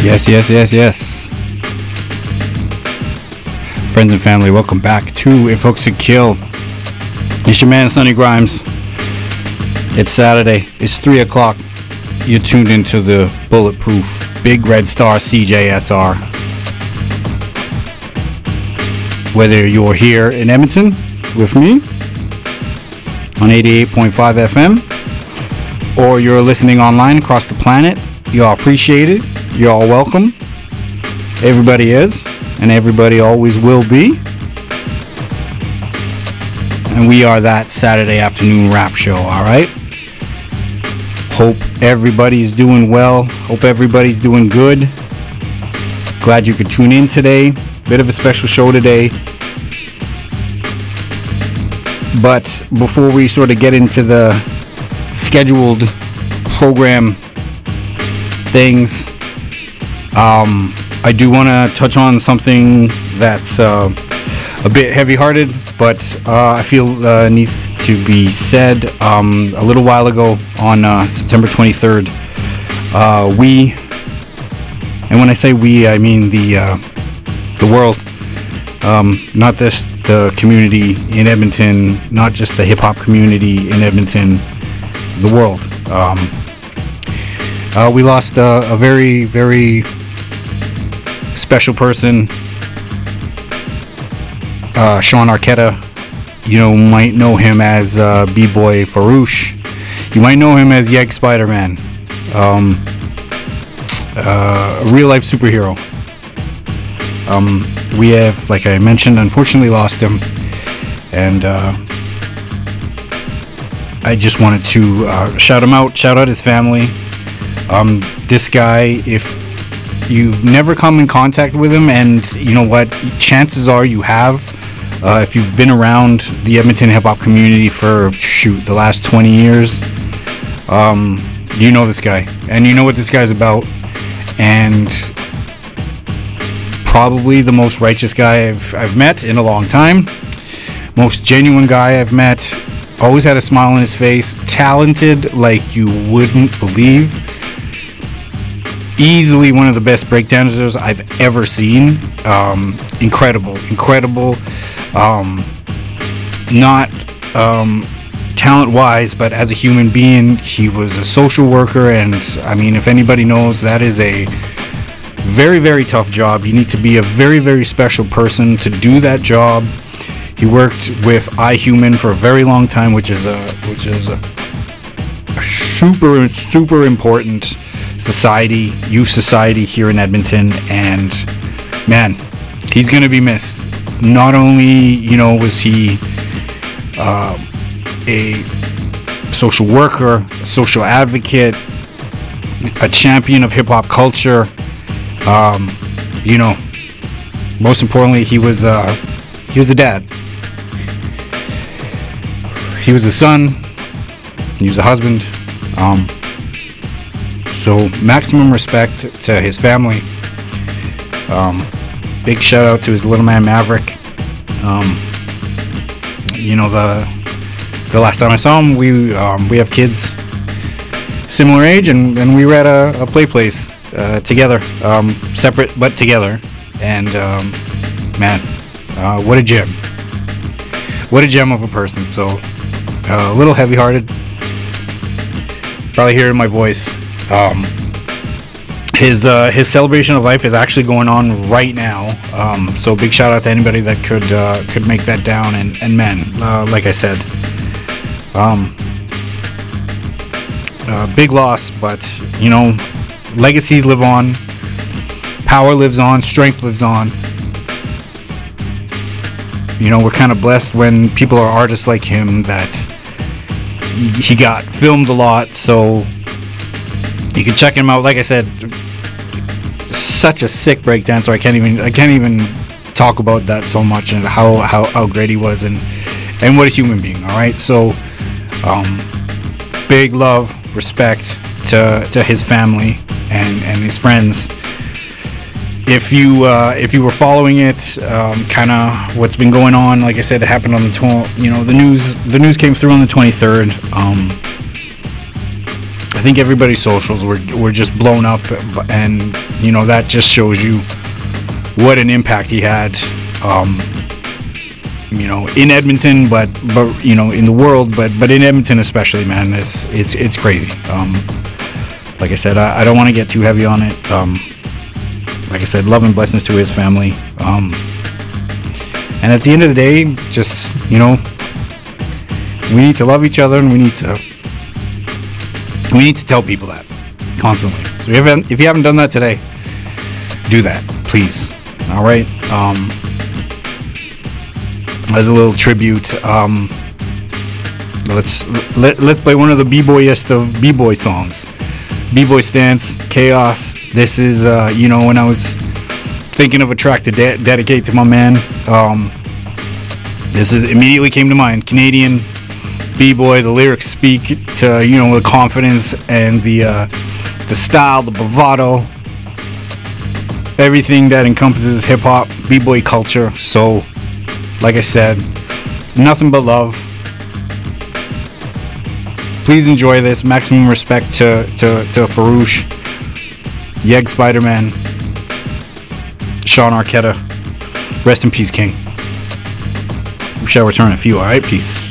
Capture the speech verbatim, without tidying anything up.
Yes, yes, yes, yes. Friends and family, welcome back to If Hooks Could Kill. It's your man, Sonny Grimes. It's Saturday. It's three o'clock. You're tuned into the Bulletproof Big Red Star C J S R. Whether you're here in Edmonton with me on eighty-eight point five F M or you're listening online across the planet, you all appreciate it. You're all welcome. Everybody is, and everybody always will be. And we are that Saturday afternoon rap show, alright? Hope everybody's doing well. Hope everybody's doing good. Glad you could tune in today. Bit of a special show today. But before we sort of get into the scheduled program things, um, I do want to touch on something that's uh, a bit heavy-hearted, but uh, I feel uh, needs to be said. Um, a little while ago, on uh, September twenty-third, uh, we, and when I say we, I mean the uh, the world, um, not this the community in Edmonton, not just the hip-hop community in Edmonton, the world. Um, uh, we lost uh, a very, very special person, uh, Sean Arquetta. You know, might know him as uh, B-Boy Farouche. You might know him as Yeg Spider-Man. Um, uh, a real-life superhero. Um, we have, like I mentioned, unfortunately lost him. And uh, I just wanted to uh, shout him out, shout out his family. Um, this guy, if you've never come in contact with him, and you know what, chances are you have, uh, if you've been around the Edmonton hip-hop community for, shoot, the last twenty years, um, you know this guy, and you know what this guy's about, and probably the most righteous guy I've, I've met in a long time, most genuine guy I've met, always had a smile on his face, talented like you wouldn't believe. Easily one of the best breakdancers I've ever seen. Um, incredible, incredible. Um, not um, talent-wise, but as a human being, he was a social worker, and I mean, if anybody knows, that is a very, very tough job. You need to be a very, very special person to do that job. He worked with iHuman for a very long time, which is a which is a, a super, super important society, youth society here in Edmonton, and man, he's gonna be missed. Not only, you know, was he uh, a social worker, a social advocate, a champion of hip-hop culture, um, you know, most importantly, he was uh, he was a dad. He was a son. He was a husband. Um, So maximum respect to his family. Um, big shout out to his little man Maverick. Um, you know, the the last time I saw him, we um, we have kids similar age, and, and we were at a, a play place uh, together, um, separate but together. And um, man, uh, what a gem! What a gem of a person. So uh, a little heavy-hearted. Probably hearing my voice. Um, his uh, his celebration of life is actually going on right now. Um, so big shout out to anybody that could uh, could make that down. And and man, uh, like I said, um, uh, big loss. But you know, legacies live on, power lives on, strength lives on. You know, we're kind of blessed when people are artists like him that he, he got filmed a lot. So you can check him out. Like I said, such a sick breakdancer. I can't even I can't even talk about that so much, and how, how, how great he was, and and what a human being. All right, so um, big love, respect to to his family and, and his friends. If you uh, if you were following it, um, kind of what's been going on, like I said, it happened on the tw- you know the news the news came through on the twenty-third. Um, I think everybody's socials were were just blown up, and you know that just shows you what an impact he had. Um, you know, in Edmonton, but but you know, in the world, but but in Edmonton especially, man, it's it's it's crazy. Um, like I said, I, I don't want to get too heavy on it. Um, like I said, love and blessings to his family. Um, and at the end of the day, just you know, we need to love each other, and we need to we need to tell people that constantly. So if you haven't, if you haven't done that today, do that, please. All right. Um, as a little tribute, um, let's let, let's play one of the b-boyest of b-boy songs. B-boy Stance, Chaos. This is uh, you know, when I was thinking of a track to de- dedicate to my man, um, this is immediately came to mind. Canadian b-boy. The lyrics speak to, you know, the confidence and the uh, the style, the bravado, everything that encompasses hip-hop, b-boy culture. So like I said, nothing but love. Please enjoy this. Maximum respect to to, to Farouche, Yeg Spider-Man, Sean Arquetta. Rest in peace, King. We shall return a few. Alright, peace.